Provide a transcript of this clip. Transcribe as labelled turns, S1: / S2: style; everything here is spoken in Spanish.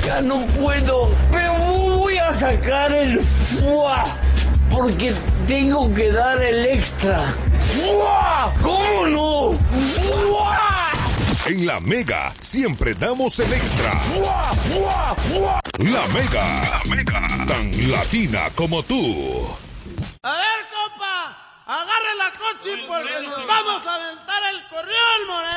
S1: Ya no puedo. Me voy a sacar el fuá. Porque tengo que dar el extra. ¡Fuá! ¿Cómo no? ¡Fuá!
S2: En La Mega siempre damos el extra.
S1: ¡Fuá! ¡Fuá! ¡Fuá!
S2: La Mega, tan latina como tú.
S3: A ver, compa, agarre la coche porque nos vamos a aventar el corrión, moreno.